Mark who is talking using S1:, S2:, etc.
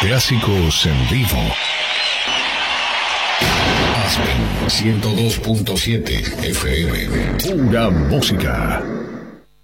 S1: Clásicos en vivo. Aspen 102.7 FM. Pura música.